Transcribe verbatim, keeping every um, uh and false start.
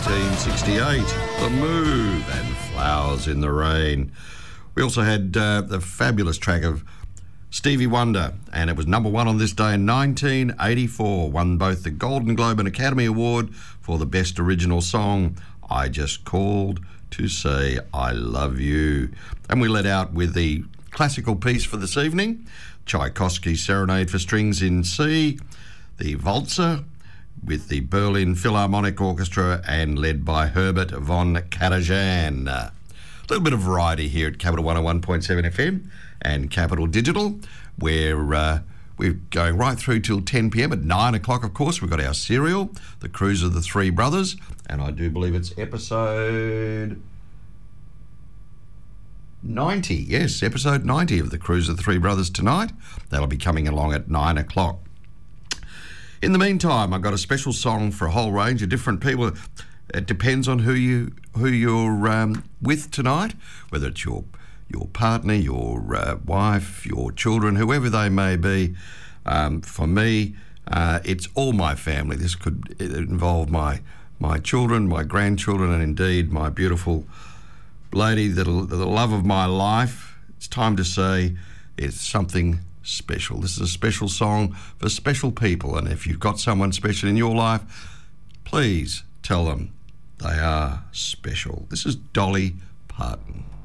nineteen sixty-eight, The Move and Flowers in the Rain. We also had uh, the fabulous track of Stevie Wonder, and it was number one on this day in nineteen eighty-four, won both the Golden Globe and Academy Award for the Best Original Song, I Just Called to Say I Love You. And we let out with the classical piece for this evening, Tchaikovsky's Serenade for Strings in C, the Waltzer, with the Berlin Philharmonic Orchestra and led by Herbert von Karajan. A little bit of variety here at Capital one oh one point seven F M and Capital Digital, where uh, we're going right through till ten p m. At nine o'clock, of course, we've got our serial, The Cruise of the Three Brothers, and I do believe it's episode ninety. Yes, episode ninety of The Cruise of the Three Brothers tonight. That'll be coming along at nine o'clock. In the meantime, I've got a special song for a whole range of different people. It depends on who you who you're um, with tonight, whether it's your your partner, your uh, wife, your children, whoever they may be. Um, for me, uh, it's all my family. This could involve my my children, my grandchildren, and indeed my beautiful lady, the, the love of my life. It's time to say it's something special. This is a special song for special people, and if you've got someone special in your life, please tell them they are special. This is Dolly Parton.